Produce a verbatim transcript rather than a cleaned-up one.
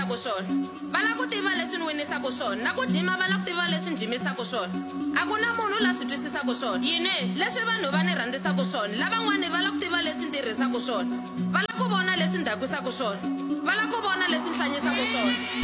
ku swona va la ku tiva leswi ni winisaka swona na ku jima va la ku tiva leswi ni jimisaka swona a ku na munhu la swi twisisaka swona yini leswi vanhu va ni rhandzisaka swona lavan'wani va la ku tiva leswi ni tirhisaka swona va la ku vona leswi ni dakwisaka swona va la ku vona leswi ni hlanyisaka swona